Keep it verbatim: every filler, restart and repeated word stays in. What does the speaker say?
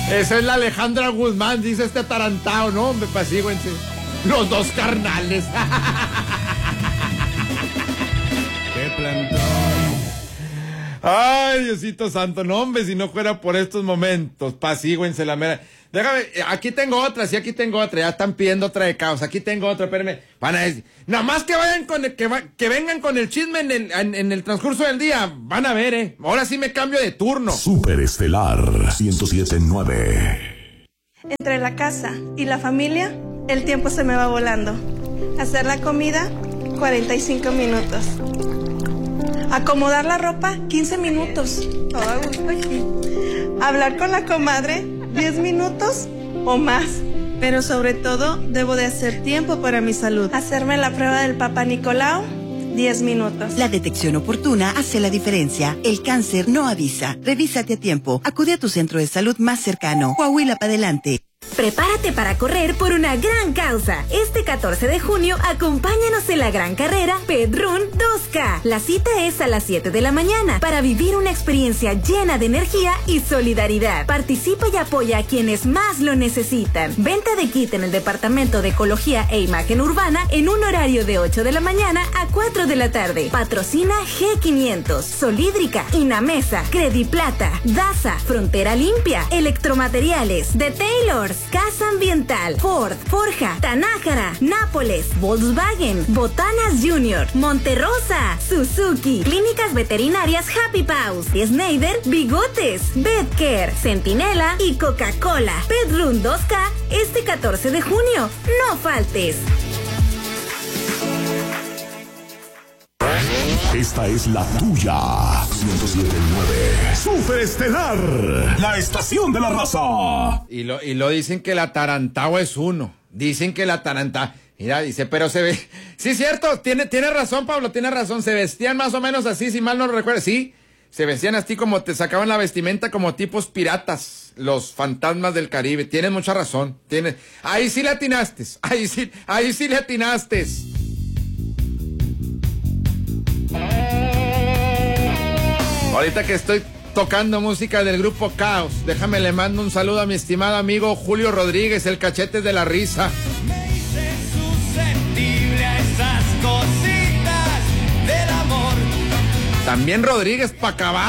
Esa es la Alejandra Guzmán, dice este atarantado, ¿no? Hombre, pasíguense. Los dos carnales. ¡Qué plantón! Ay, Diosito santo, no, hombre, si no fuera por estos momentos, pasíguense la mera. Déjame, aquí tengo otra, sí, aquí tengo otra, ya están pidiendo otra de caos, aquí tengo otra, espérenme, van a decir, nada más que vayan con el, que, va, que vengan con el chisme en el, en, en el transcurso del día, van a ver, eh, ahora sí me cambio de turno. Superestelar ciento siete punto nueve. Entre la casa y la familia, el tiempo se me va volando. Hacer la comida, cuarenta y cinco minutos. Acomodar la ropa, quince minutos. Todo a gusto aquí. Hablar con la comadre, diez minutos o más. Pero sobre todo, debo de hacer tiempo para mi salud. Hacerme la prueba del Papa Nicolau, diez minutos. La detección oportuna hace la diferencia. El cáncer no avisa. Revísate a tiempo. Acude a tu centro de salud más cercano. Coahuila para adelante. Prepárate para correr por una gran causa. Este catorce de junio, acompáñanos en la gran carrera Pedrún dos K. La cita es a las siete de la mañana para vivir una experiencia llena de energía y solidaridad. Participa y apoya a quienes más lo necesitan. Venta de kit en el Departamento de Ecología e Imagen Urbana en un horario de ocho de la mañana a cuatro de la tarde. Patrocina G quinientos, Solídrica, Inamesa, Crediplata, Daza, Frontera Limpia, Electromateriales, The Taylors, Casa Ambiental, Ford, Forja, Tanájara, Nápoles, Volkswagen, Botanas Junior, Monterrosa, Suzuki, Clínicas Veterinarias Happy Paws, Schneider, Bigotes, Betcare, Centinela y Coca-Cola. Pedrún dos K este catorce de junio. No faltes. Esta es la tuya. ciento siete punto nueve. Superestelar, la estación de la raza. Y lo, y lo dicen que el atarantado es uno. Dicen que el atarantado... Mira, dice, pero se ve... Sí, cierto, tiene, tiene razón, Pablo, tiene razón. Se vestían más o menos así, si mal no recuerdo. Sí, se vestían así como te sacaban la vestimenta como tipos piratas. Los fantasmas del Caribe. Tienes mucha razón. Tienes... Ahí sí le atinaste. Ahí sí, ahí sí le atinaste. Ahorita que estoy tocando música del grupo Caos, déjame le mando un saludo a mi estimado amigo Julio Rodríguez, el cachete de la risa. Me hice susceptible a esas cositas del amor. También Rodríguez pa' acabar.